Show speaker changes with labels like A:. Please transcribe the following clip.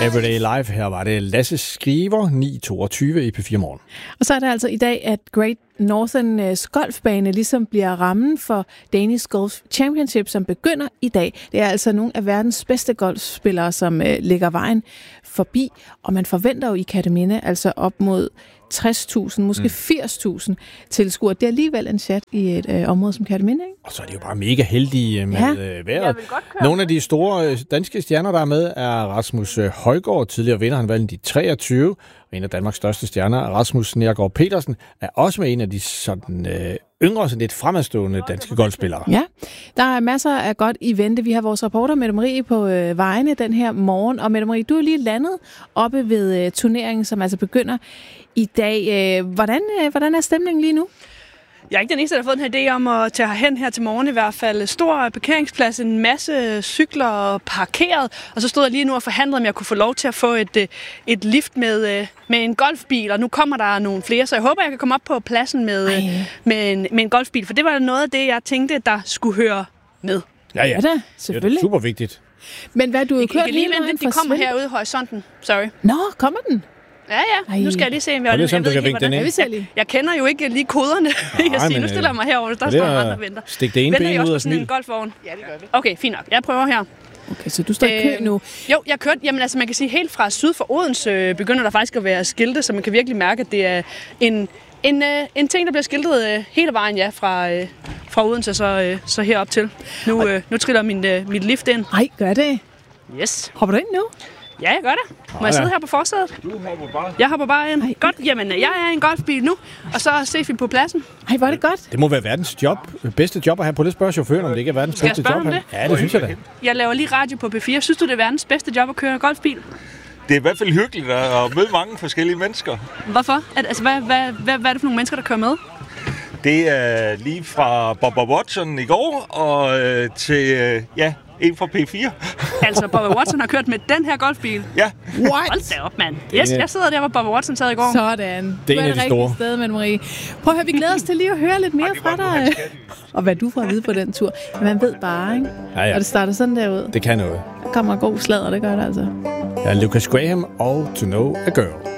A: Everyday Life. Her var det Lasse Skriver, 9:22 i P4 Morgen.
B: Og så er det altså i dag, at Great Northerns golfbane ligesom bliver rammen for Danish Golf Championship, som begynder i dag. Det er altså nogle af verdens bedste golfspillere, som lægger vejen forbi, og man forventer jo i Kerteminde altså op mod 60.000, måske 80.000 tilskuere. Det er alligevel en chat i et område som Kerteminde, ikke?
A: Og så er de jo bare mega heldige med vejret. Nogle af de store danske stjerner, der er med, er Rasmus Højgaard, tidligere vinder han valgt i 23. Og en af Danmarks største stjerner, Rasmus Nergård Petersen, er også med en af de sådan yngre, sådan lidt fremadstående danske golfspillere. Ja,
B: der er masser af godt i vente. Vi har vores reporter Mette Marie på vejene den her morgen. Og Mette Marie, du er lige landet oppe ved turneringen, som altså begynder i dag. Hvordan er stemningen lige nu?
C: Jeg er ikke den eneste, der har fået den her idé om at tage hen her til morgen i hvert fald. Stor parkeringsplads, en masse cykler parkeret, og så stod jeg lige nu og forhandlede, om jeg kunne få lov til at få et lift med en golfbil, og nu kommer der nogle flere, så jeg håber, jeg kan komme op på pladsen med en golfbil, for det var noget af det, jeg tænkte, der skulle høre med.
A: Ja,
B: da, selvfølgelig.
A: Det er super vigtigt.
B: Men hvad du har kørt lige nu?
C: De kommer herude i horisonten. Sorry.
B: Nå, kommer den?
C: Ja. Nu skal jeg lige se, om jeg jeg kender jo ikke lige koderne. Nu stiller jeg mig herovre, der står andre og venter.
A: Stik det ene ben ud og
C: smil. En golfvogn? Ja, det gør vi. Okay, fint nok. Jeg prøver her.
B: Okay, så du står i kø nu?
C: Jo, jeg kørte, jamen altså man kan sige, helt fra syd for Odense begynder der faktisk at være skilte, så man kan virkelig mærke, at det er en ting, der bliver skiltet hele vejen, fra Odense så herop til. Nu triller mit lift ind.
B: Ej, gør det?
C: Yes.
B: Hopper du ind nu?
C: Ja, jeg gør det. Må jeg sidde her på forsædet?
D: Du hopper bare.
C: Jeg hopper bare ind. Ej. Godt, jamen jeg er i en golfbil nu, og så ses vi på pladsen.
B: Ej, hvor er det godt.
A: Det må være verdens bedste job at have. På det spørger chaufføren, om det ikke er verdens bedste job. Ja, det synes jeg da.
C: Jeg laver lige radio på P4. Synes du, det er verdens bedste job at køre golfbil?
D: Det er i hvert fald hyggeligt at møde mange forskellige mennesker.
C: Hvorfor? Altså, hvad er det for nogle mennesker, der kører med?
D: Det er lige fra Bubba Watson i går og til en fra P4.
C: Altså, Bubba Watson har kørt med den her golfbil?
D: Ja.
B: What?
C: Hold da op, mand. Yes, jeg sidder der, hvor Bubba Watson sad i går.
B: Sådan.
A: Det er en af de store.
B: Sted, Mette Marie. Prøv at høre, vi glæder os til lige at høre lidt mere fra dig. Og hvad du får at vide på den tur. Ja, man ved bare, ikke?
A: Ja.
B: Og det starter sådan derud.
A: Det kan noget.
B: Der kommer god sladder, det gør det altså.
A: Ja, Lucas Graham og To Know a Girl.